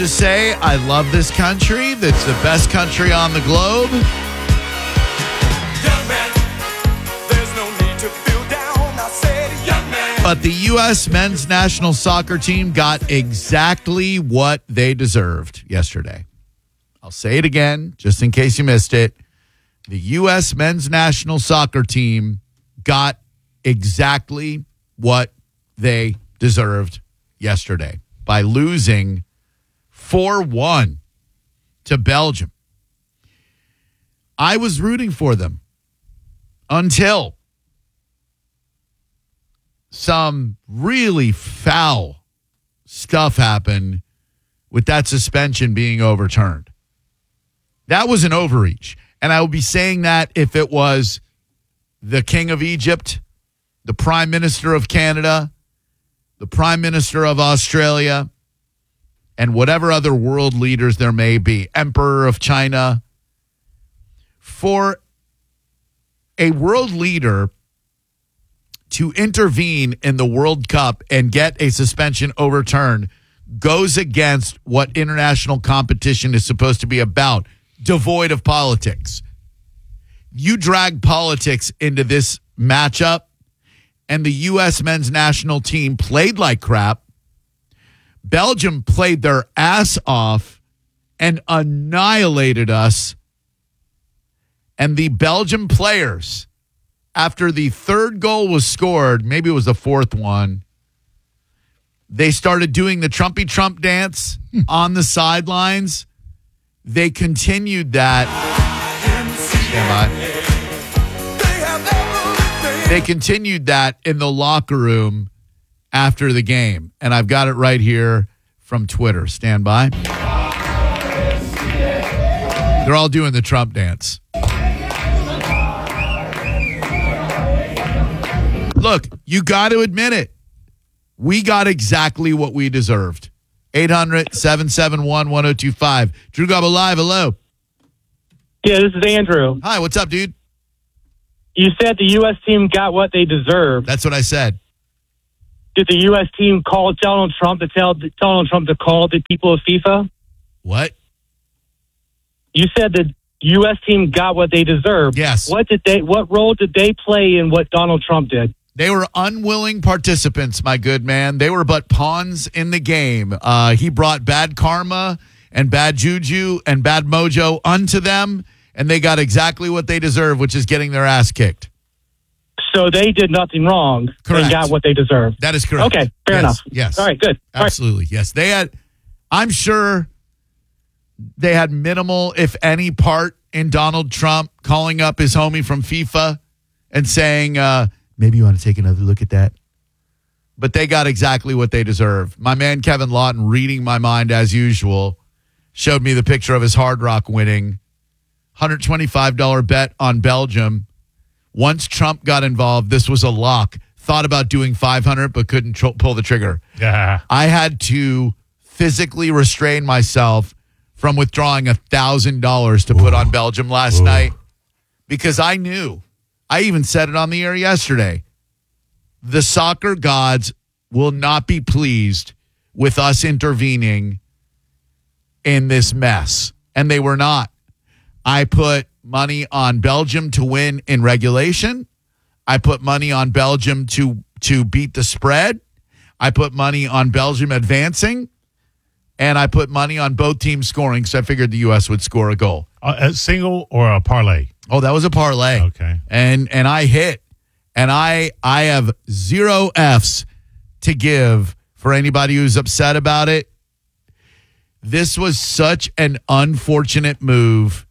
To say I love this country, that's the best country on the globe. Young man, there's no need to feel down. I said, young man. But the U.S. men's national soccer team got exactly what they deserved yesterday. I'll say it again, just in case you missed it. The U.S. men's national soccer team got exactly what they deserved yesterday by losing 4-1 to Belgium. I was rooting for them until some really foul stuff happened with that suspension being overturned. That was an overreach. And I would be saying that if it was the King of Egypt, the Prime Minister of Canada, the Prime Minister of Australia, and whatever other world leaders there may be, Emperor of China. For a world leader to intervene in the World Cup and get a suspension overturned goes against what international competition is supposed to be about, devoid of politics. You drag politics into this matchup, and the U.S. men's national team played like crap. Belgium played their ass off and annihilated us. And the Belgian players, after the third goal was scored, maybe it was the fourth one, they started doing the Trumpy Trump dance on the sidelines. They continued that. They continued that in the locker room after the game. And I've got it right here from Twitter. Stand by. They're all doing the Trump dance. Look, you got to admit it. We got exactly what we deserved. 800-771-1025. Drew Garbo Live, hello. Yeah, this is Andrew. Hi, what's up, dude? You said the U.S. team got what they deserved. That's what I said. Did the U.S. team call Donald Trump to tell Donald Trump to call the people of FIFA? What? You said the U.S. team got what they deserved. Yes. What role did they play in what Donald Trump did? They were unwilling participants, my good man. They were but pawns in the game. He brought bad karma and bad juju and bad mojo unto them, and they got exactly what they deserve, which is getting their ass kicked. So they did nothing wrong. Correct. And got what they deserved. That is correct. Okay, fair enough. Yes. All right, good. Absolutely. Yes. They had, I'm sure they had minimal, if any, part in Donald Trump calling up his homie from FIFA and saying, maybe you want to take another look at that. But they got exactly what they deserve. My man Kevin Lawton, reading my mind as usual, showed me the picture of his Hard Rock winning. $125 bet on Belgium. Once Trump got involved, this was a lock. Thought about doing 500, but couldn't pull the trigger. Yeah. I had to physically restrain myself from withdrawing $1,000 to put on Belgium last night because I knew. I even said it on the air yesterday. The soccer gods will not be pleased with us intervening in this mess. And they were not. I put money on Belgium to win in regulation. I put money on Belgium to beat the spread. I put money on Belgium advancing. And I put money on both teams scoring because I figured the U.S. would score a goal. A single or a parlay? Oh, that was a parlay. Okay. And I hit. And I have 0 Fs to give for anybody who's upset about it. This was such an unfortunate move.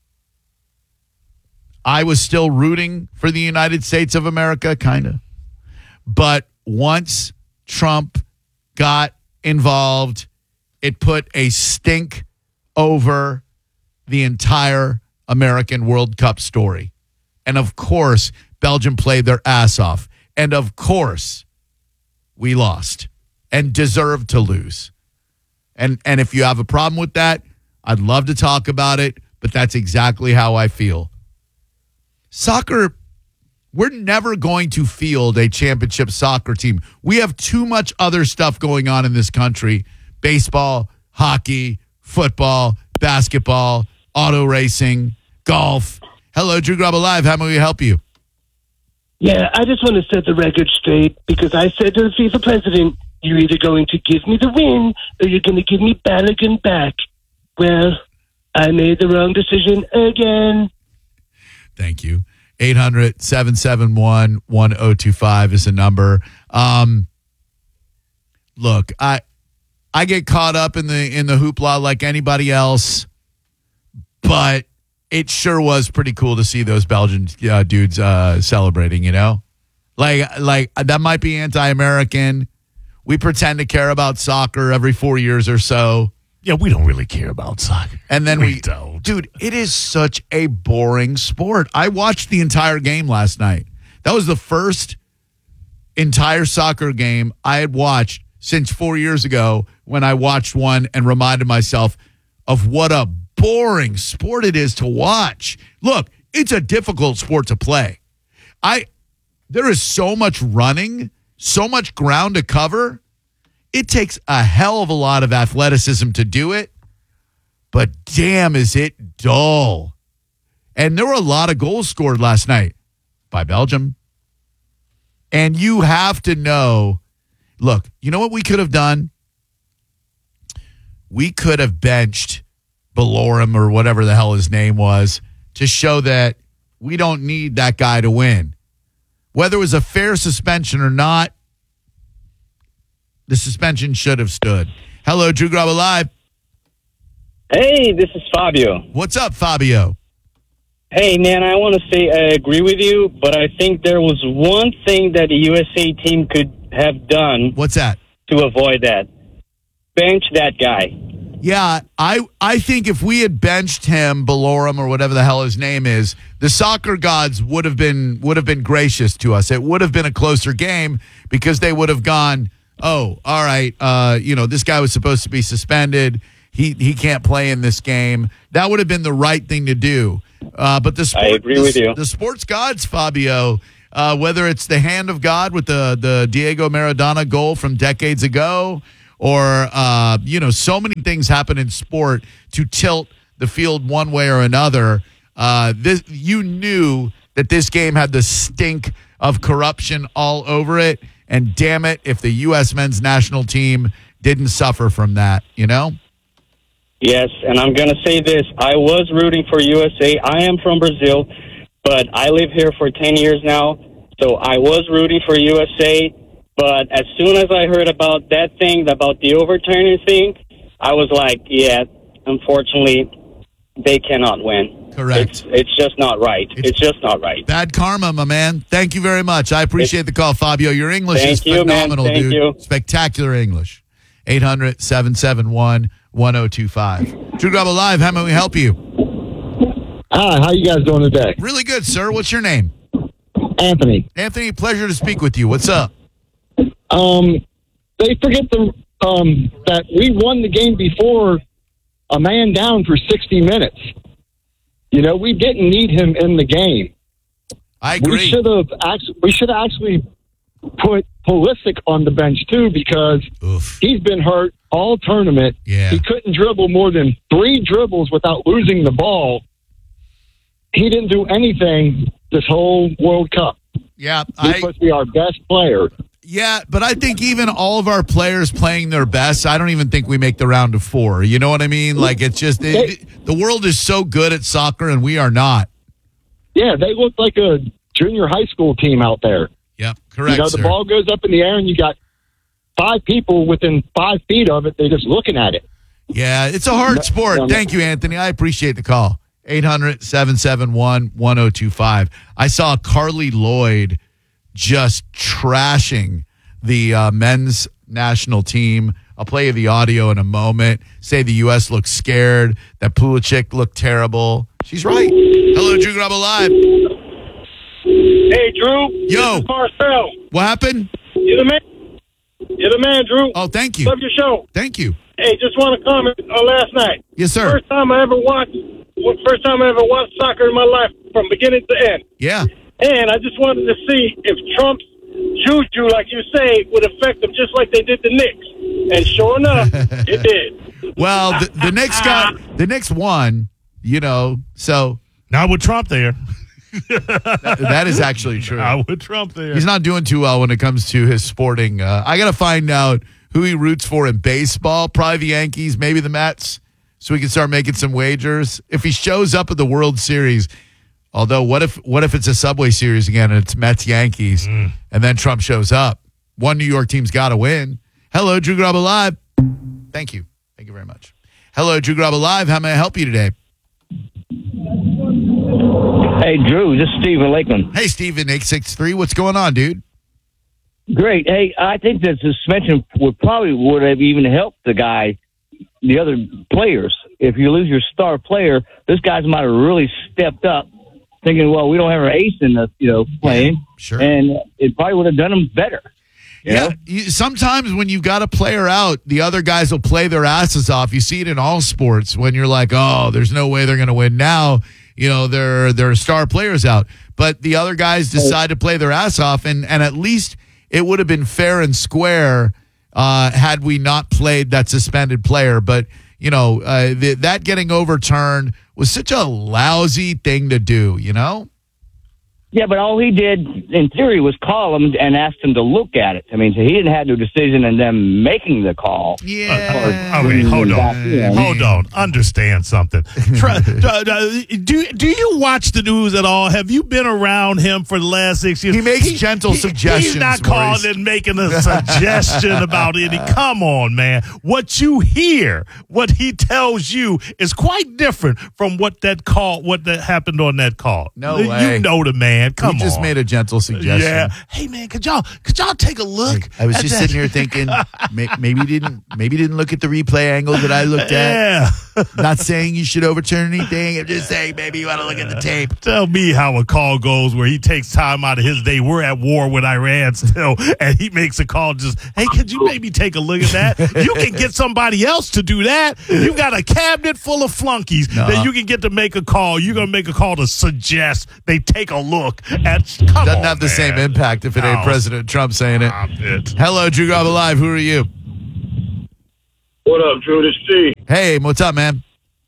I was still rooting for the United States of America, kind of. But once Trump got involved, it put a stink over the entire American World Cup story. And of course, Belgium played their ass off. And of course, we lost and deserved to lose. And if you have a problem with that, I'd love to talk about it, but that's exactly how I feel. Soccer, we're never going to field a championship soccer team. We have too much other stuff going on in this country. Baseball, hockey, football, basketball, auto racing, golf. Hello, Drew Grabo Live. How may we help you? Yeah, I just want to set the record straight because I said to the FIFA president, you're either going to give me the win or you're going to give me Balogun back. Well, I made the wrong decision again. Thank you. 800-771-1025 is the number. Look, I get caught up in the hoopla like anybody else, but it sure was pretty cool to see those Belgian dudes celebrating, you know? Like that might be anti-American. We pretend to care about soccer every 4 years or so. Yeah, we don't really care about soccer. And then we don't. Dude, it is such a boring sport. I watched the entire game last night. That was the first entire soccer game I had watched since 4 years ago when I watched one and reminded myself of what a boring sport it is to watch. Look, it's a difficult sport to play. There is so much running, so much ground to cover. It takes a hell of a lot of athleticism to do it, but damn, is it dull. And there were a lot of goals scored last night by Belgium. And you have to know, look, you know what we could have done? We could have benched Bellorum or whatever the hell his name was to show that we don't need that guy to win. Whether it was a fair suspension or not, the suspension should have stood. Hello, Drew Grabo Live. Hey, this is Fabio. What's up, Fabio? Hey, man, I want to say I agree with you, but I think there was one thing that the USA team could have done. What's that? To avoid that. Bench that guy. Yeah, I think if we had benched him, Bellorum or whatever the hell his name is, the soccer gods would have been gracious to us. It would have been a closer game because they would have gone, oh, all right, this guy was supposed to be suspended. He can't play in this game. That would have been the right thing to do. But I agree with you. The sports gods, Fabio, whether it's the hand of God with the Diego Maradona goal from decades ago, or so many things happen in sport to tilt the field one way or another. You knew that this game had the stink of corruption all over it. And damn it, if the U.S. men's national team didn't suffer from that, you know? Yes, and I'm going to say this. I was rooting for USA. I am from Brazil, but I live here for 10 years now. So I was rooting for USA. But as soon as I heard about that thing, about the overturning thing, I was like, yeah, unfortunately, they cannot win. Correct. It's just not right. It's just not right. Bad karma, my man. Thank you very much. I appreciate the call, Fabio. Your English is phenomenal, man. Thank dude. you. Spectacular English. 800-771-1025. Drew Grabo Live, how may we help you? Hi, how you guys doing today? Really good, sir. What's your name? Anthony. Anthony, pleasure to speak with you. What's up? They forget that we won the game before a man down for 60 minutes. You know, we didn't need him in the game. I agree. We should have actually put Pulisic on the bench too because he's been hurt all tournament. Yeah. He couldn't dribble more than 3 dribbles without losing the ball. He didn't do anything this whole World Cup. Yeah, He's supposed to be our best player. Yeah, but I think even all of our players playing their best, I don't even think we make the round of 4. You know what I mean? Like, it's just, the world is so good at soccer and we are not. Yeah, they look like a junior high school team out there. Yep, correct, You know, the ball goes up in the air and you got 5 people within 5 feet of it. They're just looking at it. Yeah, it's a hard sport. Thank you, Anthony. I appreciate the call. 800-771-1025. I saw Carly Lloyd just trashing the men's national team. I'll play you the audio in a moment. Say the U.S. looked scared, that Pulisic looked terrible. She's right. Hello, Drew Grabo Live. Hey, Drew. Yo. This is Marcel. What happened? You're the man. You're the man, Drew. Oh, thank you. Love your show. Thank you. Hey, just want to comment on last night. Yes, sir. First time I ever watched soccer in my life from beginning to end. Yeah. And I just wanted to see if Trump's juju, like you say, would affect them just like they did the Knicks. And sure enough, it did. Well, the Knicks won, so Not with Trump there. that is actually true. Not with Trump there. He's not doing too well when it comes to his sporting. I got to find out who he roots for in baseball. Probably the Yankees, maybe the Mets, so we can start making some wagers. If he shows up at the World Series, although what if it's a Subway Series again and it's Mets Yankees, and then Trump shows up? One New York team's got to win. Hello, Drew Garabo Live. Thank you very much. Hello, Drew Garabo Live. How may I help you today? Hey, Drew, this is Stephen Lakeland. Hey, Stephen, 863. What's going on, dude? Great. Hey, I think that suspension would have even helped the other players. If you lose your star player, this guys might have really stepped up, thinking, well, we don't have our ace in the playing, sure, and it probably would have done them better. Sometimes when you've got a player out, the other guys will play their asses off. You see it in all sports when you're like, oh, there's no way they're going to win now. Their star players out, but the other guys decide to play their ass off, and at least it would have been fair and square had we not played that suspended player. But that getting overturned was such a lousy thing to do. Yeah, but all he did, in theory, was call him and ask him to look at it. I mean, so he didn't have no decision in them making the call. Yeah. Hold on. Understand something. Do you watch the news at all? Have you been around him for the last 6 years? He makes gentle suggestions. He's not calling and making a suggestion about any. Come on, man. What you hear, what he tells you, is quite different from what that happened on that call. No way. You know the man. Come on. He just made a gentle suggestion. Yeah. Hey man, could y'all take a look? I was just sitting here thinking maybe didn't look at the replay angle that I looked at. Yeah. Not saying you should overturn anything. I'm just saying maybe you want to look at the tape. Tell me how a call goes where he takes time out of his day. We're at war with Iran still, and he makes a call just, hey, could you maybe take a look at that? You can get somebody else to do that. You got a cabinet full of flunkies that you can get to make a call. You're going to make a call to suggest they take a look at. Doesn't have the same impact if it ain't President Trump saying it. Hello, Drew Garabo Live. Who are you? What up, Drew? This Steve. Hey, what's up, man?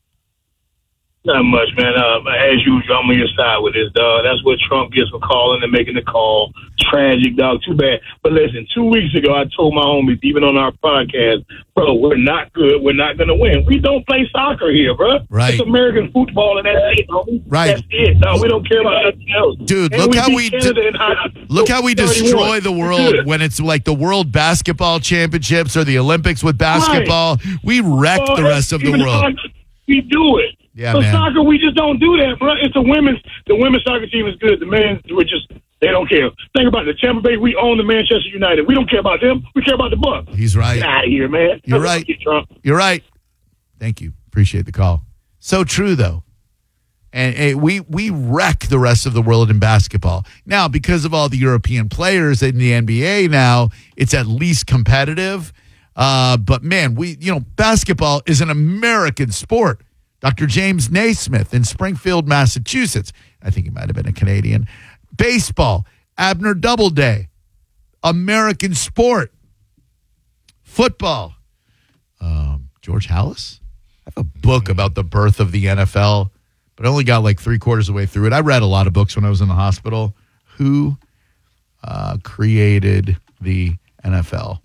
Not much, man. As usual, I'm on your side with this, dog. That's what Trump gets for calling and making the call. Tragic, dog. Too bad. But listen, 2 weeks ago, I told my homies, even on our podcast, bro, we're not good. We're not going to win. We don't play soccer here, bro. Right. It's American football, and that's it, bro. Right. That's it, dog. We don't care about nothing else. Dude, And look beat how we destroy the world when it's like the World Basketball Championships or the Olympics with basketball. Right. We wreck the rest of the world. We do it. Yeah, but man. Soccer, we just don't do that, bro. It's the women's soccer team is good. The men, they don't care. Think about it. The Tampa Bay, we own the Manchester United. We don't care about them. We care about the Bucks. He's right. Get out of here, man. You're right. You're right. Thank you. Appreciate the call. So true, though. And we wreck the rest of the world in basketball. Now, because of all the European players in the NBA now, it's at least competitive. But, man, basketball is an American sport. Dr. James Naismith in Springfield, Massachusetts. I think he might have been a Canadian. Baseball, Abner Doubleday. American sport. Football, George Halas. I have a book about the birth of the NFL, but I only got like 3/4 of the way through it. I read a lot of books when I was in the hospital. Who created the NFL?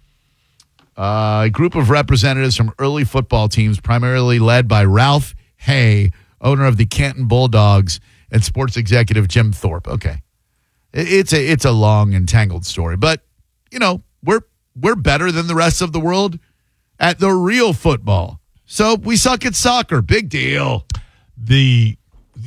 A group of representatives from early football teams, primarily led by Ralph Hay, owner of the Canton Bulldogs, and sports executive Jim Thorpe. Okay, it's a long and tangled story, but we're better than the rest of the world at the real football. So we suck at soccer. Big deal. The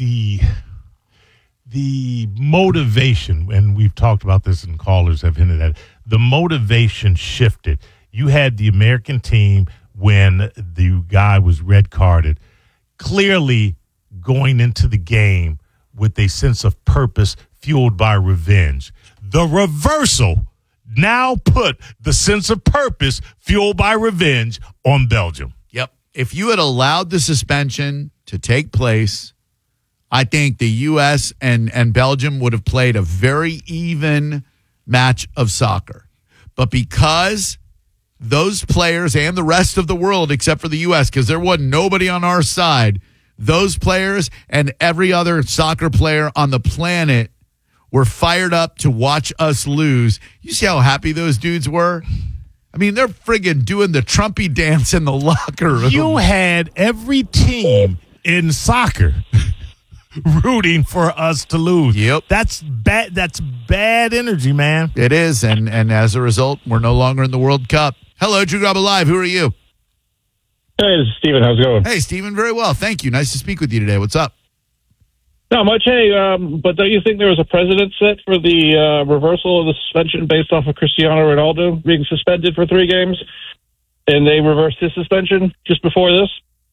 motivation, and we've talked about this, and callers have hinted at it, the motivation shifted. You had the American team when the guy was red carded, clearly going into the game with a sense of purpose fueled by revenge. The reversal now put the sense of purpose fueled by revenge on Belgium. Yep. If you had allowed the suspension to take place, I think the U.S. and Belgium would have played a very even match of soccer. But because those players and the rest of the world, except for the U.S., because there wasn't nobody on our side, those players and every other soccer player on the planet were fired up to watch us lose. You see how happy those dudes were? I mean, they're friggin' doing the Trumpy dance in the locker room. You had every team in soccer rooting for us to lose. Yep. That's bad. That's bad energy, man. It is, and as a result, we're no longer in the World Cup. Hello, Drew Garabo Live. Who are you? Hey, this is Steven. How's it going? Hey, Steven. Very well. Thank you. Nice to speak with you today. What's up? Not much. Hey, but don't you think there was a precedent set for the reversal of the suspension based off of Cristiano Ronaldo being suspended for 3 games, and they reversed his suspension just before this?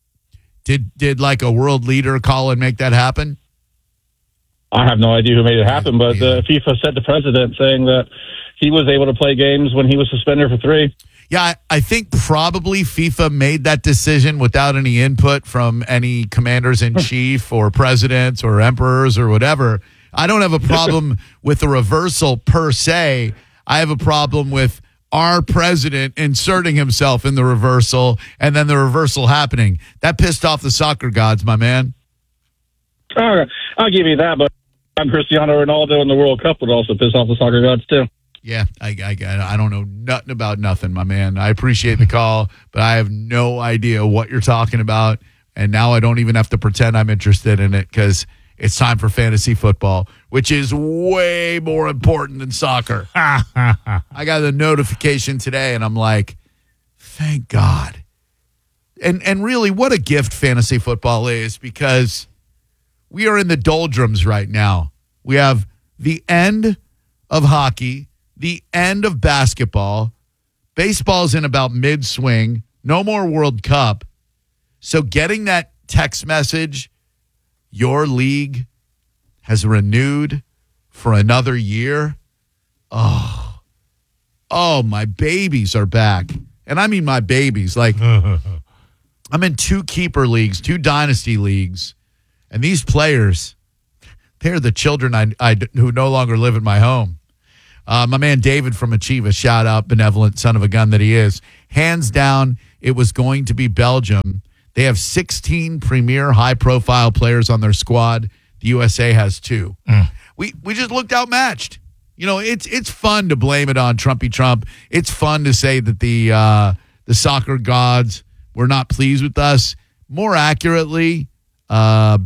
Did like a world leader call and make that happen? I have no idea who made it happen, but FIFA set the precedent saying that he was able to play games when he was suspended for 3. Yeah, I think probably FIFA made that decision without any input from any commanders-in-chief or presidents or emperors or whatever. I don't have a problem with the reversal per se. I have a problem with our president inserting himself in the reversal and then the reversal happening. That pissed off the soccer gods, my man. I'll give you that, but I'm Cristiano Ronaldo, and the World Cup would also piss off the soccer gods, too. Yeah, I don't know nothing about nothing, my man. I appreciate the call, but I have no idea what you're talking about. And now I don't even have to pretend I'm interested in it because it's time for fantasy football, which is way more important than soccer. I got the notification today, and I'm like, thank God. And really, what a gift fantasy football is, because we are in the doldrums right now. We have the end of hockey, the end of basketball. Baseball's in about mid-swing. No more World Cup. So getting that text message, your league has renewed for another year. Oh, my babies are back. And I mean my babies. Like, I'm in 2 keeper leagues, 2 dynasty leagues. And these players, they're the children who no longer live in my home. My man David from Achieva, shout out, benevolent son of a gun that he is. Hands down, it was going to be Belgium. They have 16 premier high-profile players on their squad. The USA has 2. We just looked outmatched. You know, it's fun to blame it on Trumpy Trump. It's fun to say that the soccer gods were not pleased with us. More accurately, they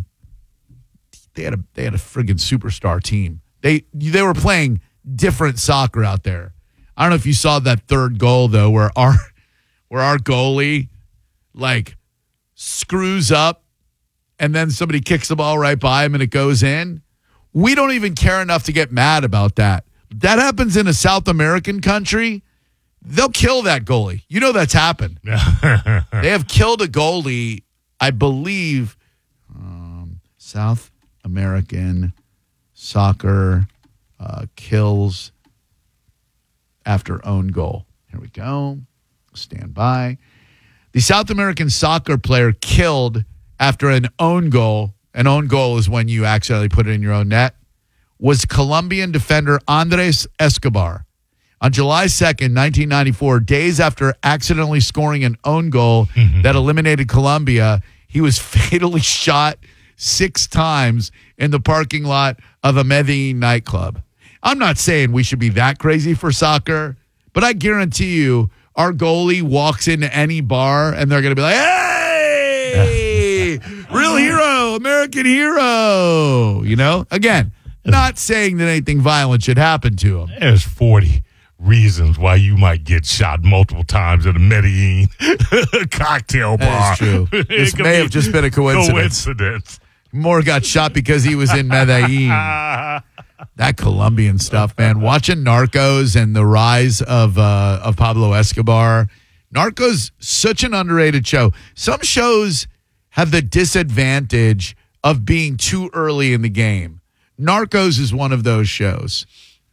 had a friggin' superstar team. They were playing different soccer out there. I don't know if you saw that third goal though, where our goalie like screws up and then somebody kicks the ball right by him and it goes in. We don't even care enough to get mad about that. That happens in a South American country, they'll kill that goalie. You know that's happened. They have killed a goalie, I believe. South American soccer kills after own goal. Here we go. Stand by. The South American soccer player killed after an own goal. An own goal is when you accidentally put it in your own net. Was Colombian defender Andres Escobar. On July 2nd, 1994, days after accidentally scoring an own goal that eliminated Colombia, he was fatally shot 6 times in the parking lot of a Medellin nightclub. I'm not saying we should be that crazy for soccer, but I guarantee you our goalie walks into any bar and they're going to be like, hey, real hero, American hero. You know, again, not saying that anything violent should happen to him. There's 40 reasons why you might get shot multiple times at a Medellin cocktail bar. That is true. This may have just been a coincidence. Moore got shot because he was in Medellin. That Colombian stuff, man. Watching Narcos and the rise of Pablo Escobar. Narcos, such an underrated show. Some shows have the disadvantage of being too early in the game. Narcos is one of those shows.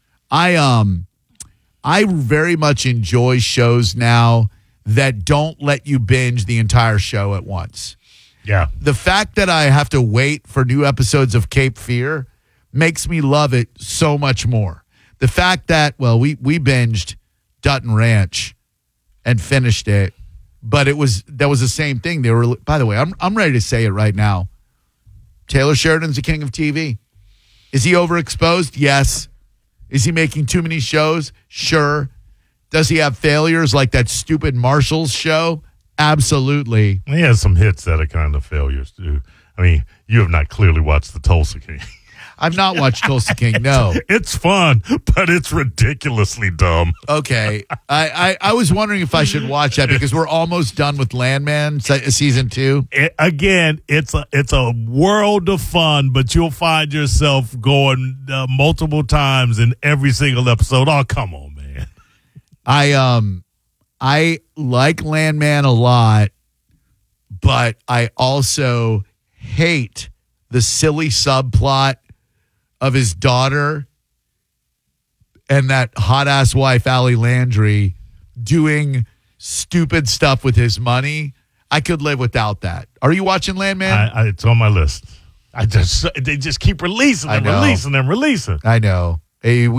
I very much enjoy shows now that don't let you binge the entire show at once. Yeah. The fact that I have to wait for new episodes of Cape Fear makes me love it so much more. The fact that, well, we binged Dutton Ranch and finished it. But that was the same thing. They were, by the way, I'm ready to say it right now. Taylor Sheridan's the king of TV. Is he overexposed? Yes. Is he making too many shows? Sure. Does he have failures like that stupid Marshalls show? Absolutely. He has some hits that are kind of failures too. I mean, you have not clearly watched the Tulsa King. I've not watched Tulsa King, no. It's fun, but it's ridiculously dumb. Okay. I was wondering if I should watch that because we're almost done with Landman season 2. It's a world of fun, but you'll find yourself going multiple times in every single episode. Oh, come on, man. I like Landman a lot, but I also hate the silly subplot of his daughter and that hot-ass wife, Allie Landry, doing stupid stuff with his money. I could live without that. Are you watching Landman? It's on my list. They just keep releasing them. I know. Hey,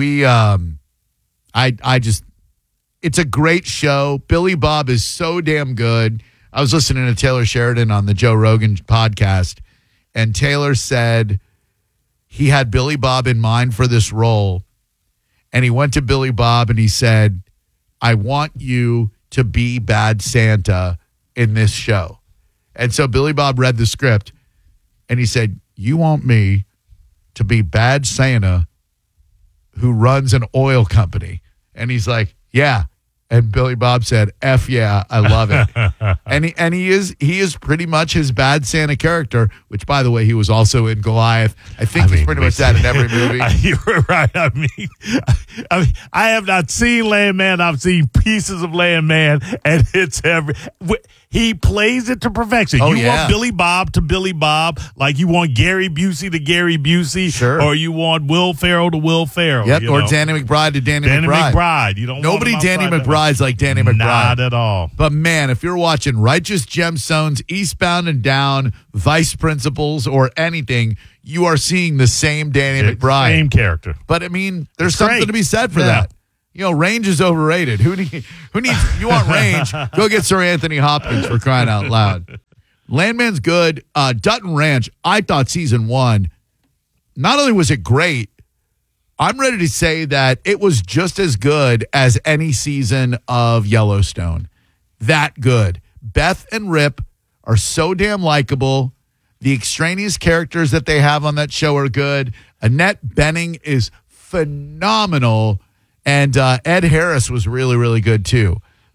it's a great show. Billy Bob is so damn good. I was listening to Taylor Sheridan on the Joe Rogan podcast, and Taylor said he had Billy Bob in mind for this role, and he went to Billy Bob and he said, I want you to be Bad Santa in this show. And so Billy Bob read the script, and he said, you want me to be Bad Santa who runs an oil company? And he's like, yeah. And Billy Bob said, F yeah, I love it. and he is pretty much his Bad Santa character, which, by the way, he was also in Goliath. I think he's pretty much that in every movie. You're right. I mean, I have not seen Landman. I've seen pieces of Landman, and it's he plays it to perfection. Oh, you want Billy Bob to Billy Bob, like you want Gary Busey to Gary Busey, sure, or you want Will Ferrell to Will Ferrell. Yep, or Danny McBride to Danny McBride. You don't. Nobody want Danny McBride's like Danny McBride. Not at all. But man, if you're watching Righteous Gemstones, Eastbound and Down, Vice Principals, or anything, you are seeing the same Danny McBride, same character. But I mean, there's something to be said for that. You know, range is overrated. Who needs? You want range? Go get Sir Anthony Hopkins, for crying out loud. Landman's good. Dutton Ranch. I thought season 1. Not only was it great, I'm ready to say that it was just as good as any season of Yellowstone. That good. Beth and Rip are so damn likable. The extraneous characters that they have on that show are good. Annette Bening is phenomenal. And Ed Harris was really, really good, too.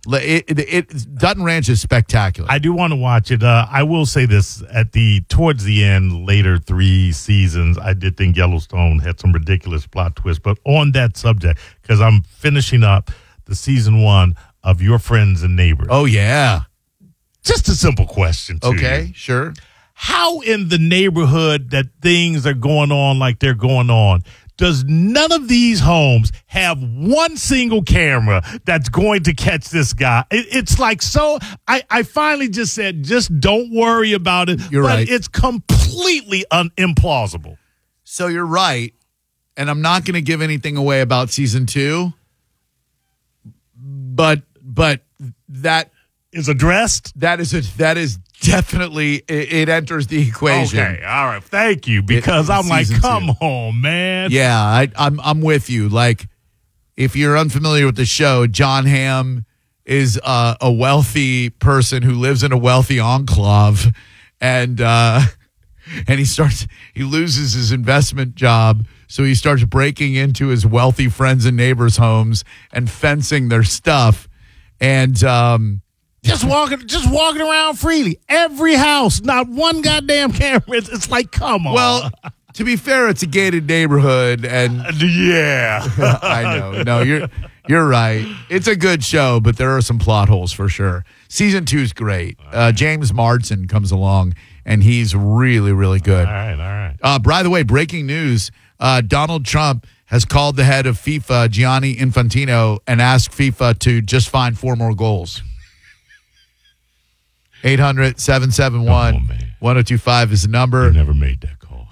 Dutton Ranch is spectacular. I do want to watch it. I will say this, towards the end, later 3 seasons, I did think Yellowstone had some ridiculous plot twists. But on that subject, because I'm finishing up the season 1 of Your Friends and Neighbors. Oh, yeah. Just a simple question to you. Okay, sure. How in the neighborhood that things are going on like they're going on, does none of these homes have one single camera that's going to catch this guy? It's like, so I finally just said, just don't worry about it. You're right. It's completely implausible. So you're right. And I'm not going to give anything away about season 2. But that is addressed. That is definitely, it enters the equation. Okay, all right, thank you, because I'm like, come on, man. Yeah, I'm with you. Like, if you're unfamiliar with the show, John Hamm is a wealthy person who lives in a wealthy enclave, and he loses his investment job, so he starts breaking into his wealthy friends and neighbors' homes and fencing their stuff, and just walking around freely. Every house, not one goddamn camera. It's like, come on. Well, to be fair, it's a gated neighborhood, and yeah, I know. No, you're right. It's a good show, but there are some plot holes for sure. Season 2 is great. James Marsden comes along, and he's really, really good. All right. By the way, breaking news: Donald Trump has called the head of FIFA, Gianni Infantino, and asked FIFA to just find 4 more goals. 800-771-1025 is the number. I never made that call.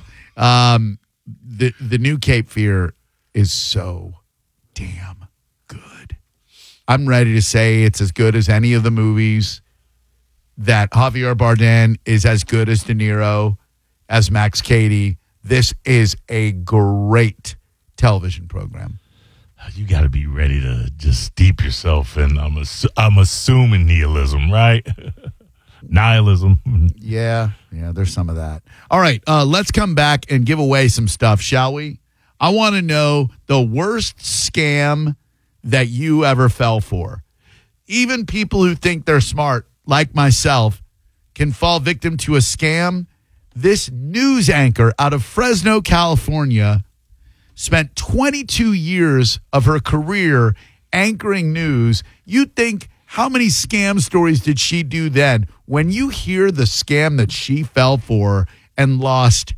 The new Cape Fear is so damn good. I'm ready to say it's as good as any of the movies, that Javier Bardem is as good as De Niro, as Max Cady. This is a great television program. You got to be ready to just steep yourself in, I'm assuming nihilism, right? Nihilism. Yeah, there's some of that. All right, let's come back and give away some stuff, shall we? I want to know the worst scam that you ever fell for. Even people who think they're smart, like myself, can fall victim to a scam. This news anchor out of Fresno, California, spent 22 years of her career anchoring news. You'd think, how many scam stories did she do then? When you hear the scam that she fell for and lost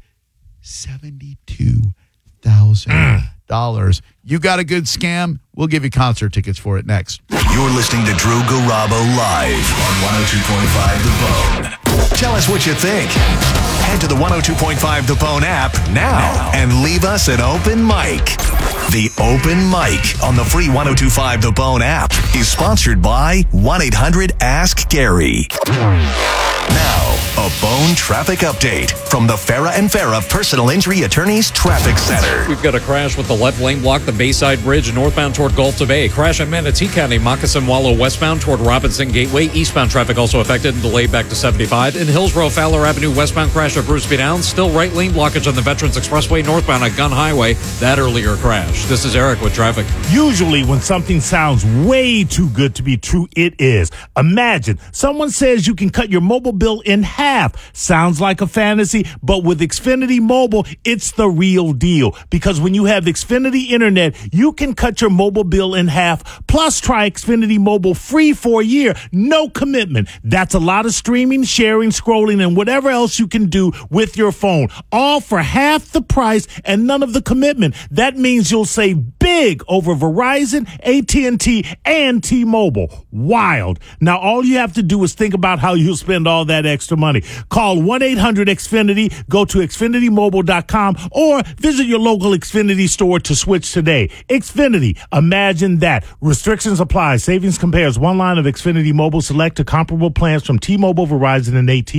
$72,000, you got a good scam? We'll give you concert tickets for it next. You're listening to Drew Garabo live on 102.5 The Bone. Tell us what you think. Head to the 102.5 The Bone app now and leave us an open mic. The Open Mic on the free 102.5 The Bone app is sponsored by 1-800-ASK-GARY. Now, a Bone traffic update from the Farah and Farah Personal Injury Attorneys Traffic Center. We've got a crash with the left lane block, the Bayside Bridge, northbound toward Gulf to Bay. Crash in Manatee County, Moccasin Wallow, westbound toward Robinson Gateway. Eastbound traffic also affected and delayed back to 75. In Hillsborough, Fowler Avenue, westbound crash at Bruce B. Downs. Still right lane blockage on the Veterans Expressway, northbound at Gun Highway. That earlier crash. This is Eric with traffic. Usually when something sounds way too good to be true, it is. Imagine someone says you can cut your mobile bill in half. Sounds like a fantasy, but with Xfinity Mobile, it's the real deal. Because when you have Xfinity Internet, you can cut your mobile bill in half. Plus, try Xfinity Mobile free for a year. No commitment. That's a lot of streaming, sharing, scrolling, and whatever else you can do with your phone. All for half the price and none of the commitment. That means you'll save big over Verizon, AT&T, and T-Mobile. Wild. Now, all you have to do is think about how you'll spend all that extra money. Call 1-800-XFINITY, go to XfinityMobile.com, or visit your local Xfinity store to switch today. Xfinity, imagine that. Restrictions apply. Savings compares one line of Xfinity Mobile select to comparable plans from T-Mobile, Verizon, and AT&T.